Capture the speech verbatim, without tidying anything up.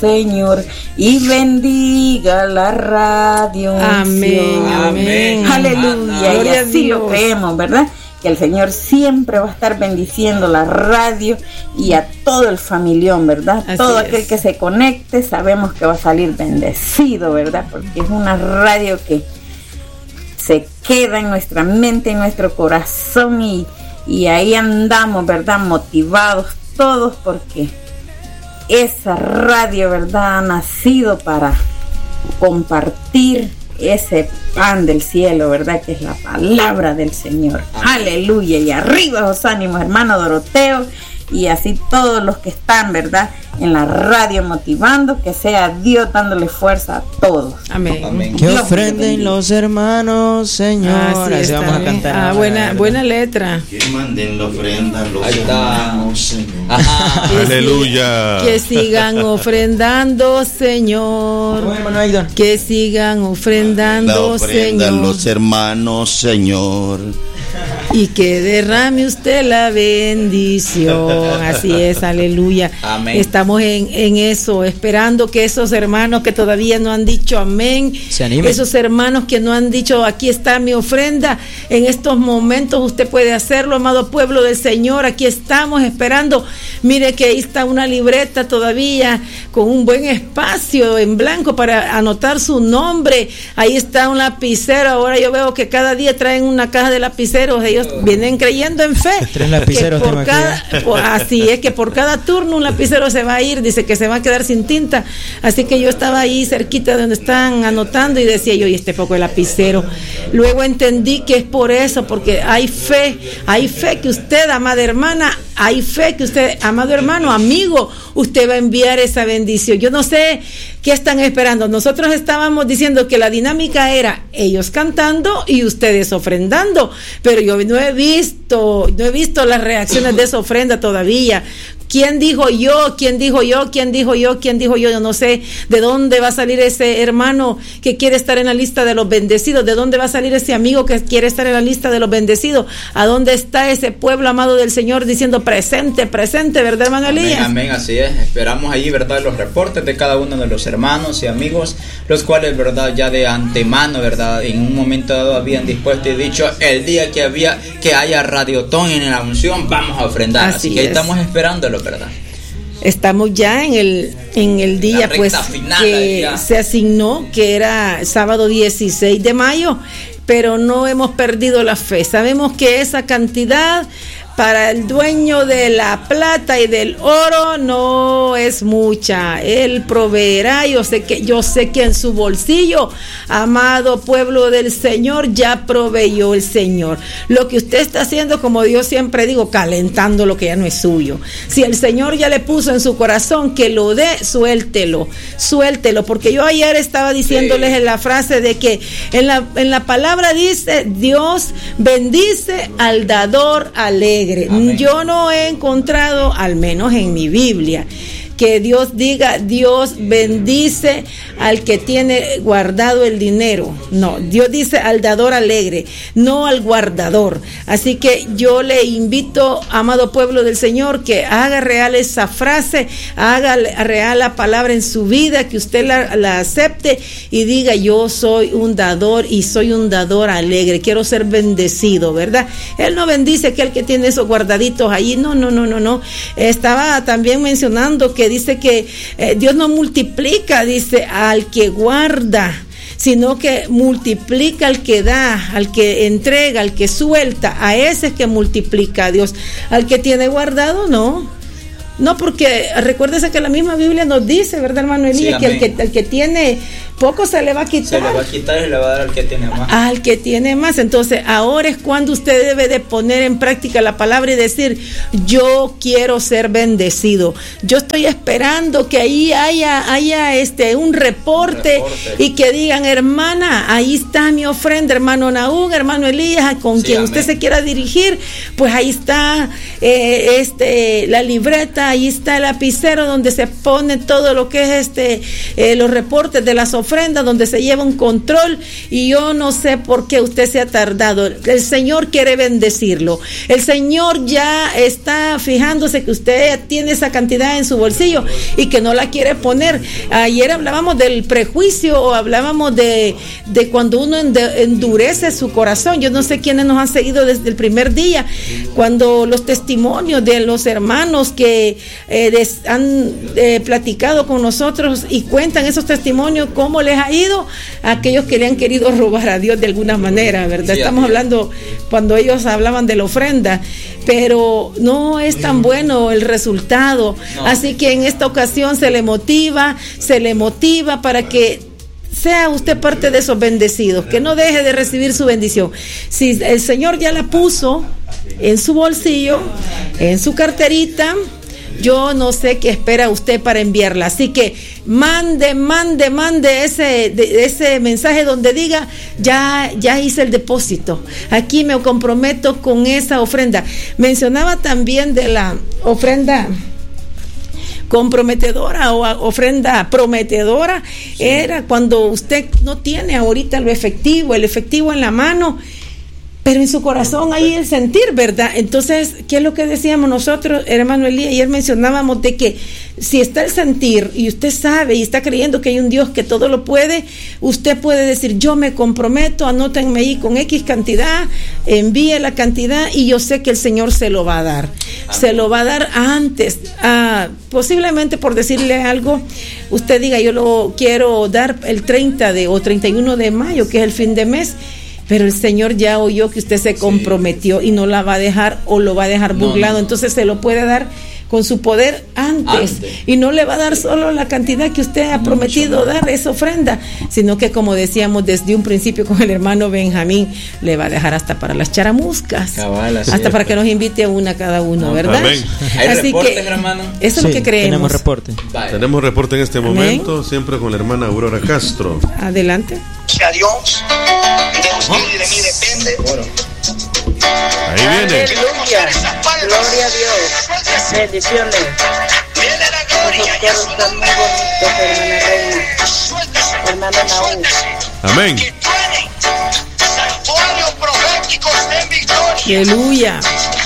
Señor, y bendiga la radio. Amén, amén. Aleluya. Y así lo creemos, ¿verdad? Que el Señor siempre va a estar bendiciendo la radio y a todo el familión, ¿verdad? Así todo es. aquel que se conecte, sabemos que va a salir bendecido, ¿verdad? Porque es una radio que se queda en nuestra mente, en nuestro corazón, y, y ahí andamos, ¿verdad? Motivados todos, porque esa radio, ¿verdad? Ha nacido para compartir ese pan del cielo, ¿verdad? Que es la palabra del Señor. Aleluya. Y arriba los ánimos, hermano Doroteo, y así todos los que están, ¿verdad? En la radio motivando, que sea Dios dándole fuerza a todos. Amén. Amén. Que ofrenden los hermanos, Señor. Ah, sí, así vamos a cantar. Ah, buena, buena letra. Que manden la ofrenda los Ahí está. hermanos, Señor. Ajá. Que Aleluya. si- Que sigan ofrendando, Señor. Bueno, hermano Aidon. Que sigan La ofrendando, ofrenda Señor. los hermanos, Señor. Y que derrame usted la bendición. Así es, aleluya. Amén. Estamos en, en eso, esperando que esos hermanos que todavía no han dicho amén, Se animen. esos hermanos que no han dicho aquí está mi ofrenda, en estos momentos usted puede hacerlo, amado pueblo del Señor. Aquí estamos esperando. Mire que ahí está una libreta todavía con un buen espacio en blanco para anotar su nombre. Ahí está un lapicero. Ahora yo veo que cada día traen una caja de lapiceros. Ellos vienen creyendo en fe. Tres lapiceros que por tengo cada, aquí. por- así es que por cada turno un lapicero se va a ir, dice que se va a quedar sin tinta. Así que yo estaba ahí cerquita de donde están anotando y decía yo, y este poco de lapicero. Luego entendí que es por eso, porque hay fe, hay fe que usted, amada hermana, hay fe que usted, amado hermano, amigo, usted va a enviar esa bendición. Yo no sé qué están esperando. Nosotros estábamos diciendo que la dinámica era ellos cantando y ustedes ofrendando, pero yo no he visto, no he visto las reacciones de esa ofrenda todavía. ¿Quién dijo yo? ¿Quién dijo yo? ¿Quién dijo yo? ¿Quién dijo yo? Yo no sé de dónde va a salir ese hermano que quiere estar en la lista de los bendecidos. ¿De dónde va a salir ese amigo que quiere estar en la lista de los bendecidos? ¿A dónde está ese pueblo amado del Señor diciendo presente, presente, verdad, hermano Elías? Amén, amén, así es. Esperamos allí, ¿verdad?, los reportes de cada uno de los hermanos y amigos, los cuales, ¿verdad?, ya de antemano, ¿verdad?, en un momento dado habían dispuesto y dicho, el día que había que haya radiotón en la unción, vamos a ofrendar. Así, Así que ahí es. estamos esperándolo, ¿verdad? Estamos ya en el en el día La pues recta final, que ya. se asignó, que era sábado dieciséis de mayo, pero no hemos perdido la fe. Sabemos que esa cantidad para el dueño de la plata y del oro no es mucha. Él proveerá. Yo sé que yo sé que en su bolsillo, amado pueblo del Señor, ya proveyó el Señor. Lo que usted está haciendo, como yo siempre digo, calentando lo que ya no es suyo. Si el Señor ya le puso en su corazón que lo dé, suéltelo, suéltelo, porque yo ayer estaba diciéndoles Sí. en la frase de que en la en la palabra dice, Dios bendice al dador alegre. Amén. Yo no he encontrado, al menos en mi Biblia, que Dios diga, Dios bendice al que tiene guardado el dinero. No, Dios dice al dador alegre, no al guardador. Así que yo le invito, amado pueblo del Señor, que haga real esa frase, haga real la palabra en su vida, que usted la, la acepte y diga, yo soy un dador y soy un dador alegre, quiero ser bendecido, ¿verdad? Él no bendice aquel que tiene esos guardaditos ahí, no, no, no, no, no. Estaba también mencionando que dice que eh, Dios no multiplica, dice, al que guarda, sino que multiplica al que da, al que entrega, al que suelta, a ese es que multiplica a Dios. Al que tiene guardado, no. No, porque recuérdese que la misma Biblia nos dice, ¿verdad, hermano Elías? Sí, que el que el que tiene poco se le va a quitar. Se le va a quitar y se le va a dar al que tiene más. Al que tiene más. Entonces ahora es cuando usted debe de poner en práctica la palabra y decir, yo quiero ser bendecido. Yo estoy esperando que ahí haya, haya este un reporte, reporte. y que digan, hermana, ahí está mi ofrenda, hermano Nahum, hermano Elías, con Sí, quien amén. usted se quiera dirigir, pues ahí está eh, este la libreta, ahí está el lapicero donde se pone todo lo que es este eh, los reportes de las ofrendas ofrenda donde se lleva un control, y yo no sé por qué usted se ha tardado. El Señor quiere bendecirlo. El Señor ya está fijándose que usted tiene esa cantidad en su bolsillo y que no la quiere poner. Ayer hablábamos del prejuicio, o hablábamos de, de cuando uno endurece su corazón. Yo no sé quiénes nos han seguido desde el primer día, cuando los testimonios de los hermanos que eh, des, han eh, platicado con nosotros y cuentan esos testimonios, cómo les ha ido a aquellos que le han querido robar a Dios de alguna manera, ¿verdad? Sí, estamos hablando cuando ellos hablaban de la ofrenda, pero no es tan bueno el resultado. No. Así que en esta ocasión se le motiva, se le motiva para que sea usted parte de esos bendecidos, que no deje de recibir su bendición. Si el Señor ya la puso en su bolsillo, en su carterita, yo no sé qué espera usted para enviarla. Así que mande, mande, mande ese, de, ese mensaje donde diga, ya, ya hice el depósito, aquí me comprometo con esa ofrenda. Mencionaba también de la ofrenda comprometedora o ofrenda prometedora. Sí. Era cuando usted no tiene ahorita lo efectivo, el efectivo en la mano, pero en su corazón hay el sentir, ¿verdad? Entonces, ¿qué es lo que decíamos nosotros, hermano Elías? Ayer mencionábamos de que si está el sentir y usted sabe y está creyendo que hay un Dios que todo lo puede, usted puede decir, yo me comprometo, anótenme ahí con X cantidad, envíe la cantidad y yo sé que el Señor se lo va a dar. Amén. Se lo va a dar antes. Ah, posiblemente por decirle algo, usted diga, yo lo quiero dar el treinta de o treinta y uno de mayo, que es el fin de mes. Pero el Señor ya oyó que usted se comprometió, sí, y no la va a dejar o lo va a dejar burlado. No, no. Entonces se lo puede dar con su poder antes, antes. Y no le va a dar solo la cantidad que usted ha prometido no, dar esa ofrenda, sino que, como decíamos desde un principio con el hermano Benjamín, le va a dejar hasta para las charamuscas, Cabal, hasta es. Para que nos invite a una cada uno, no, ¿verdad? Amén. ¿Hay Así reportes, que hermano? Eso sí, es lo que creemos. Tenemos reporte. Vale. Tenemos reporte en este momento, amén, siempre con la hermana Aurora Castro. Adelante. A Dios, de usted y de mí depende. Bueno. Ahí viene. Aleluya. Gloria a Dios. Bendiciones. Viene la gloria. Los coros están muy bonitos, hermana Reina. Hermana Naúl. Amén. Santuarios proféticos en victoria. Aleluya.